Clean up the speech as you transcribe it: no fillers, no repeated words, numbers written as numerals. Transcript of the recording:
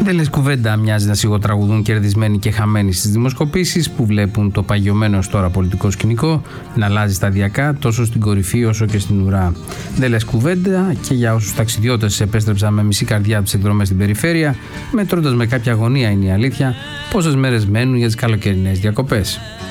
Δεν λες κουβέντα, μοιάζει να σιγοτραγουδούν κερδισμένοι και χαμένοι στις δημοσκοπήσεις που βλέπουν το παγιωμένο ως τώρα πολιτικό σκηνικό να αλλάζει σταδιακά τόσο στην κορυφή όσο και στην ουρά. Δεν λες κουβέντα και για όσους ταξιδιώτες επέστρεψαν με μισή καρδιά τις εκδρομές στην περιφέρεια, μετρώντας με κάποια αγωνία, είναι η αλήθεια, πόσες μέρες μένουν για τις καλοκαιρινές διακοπές.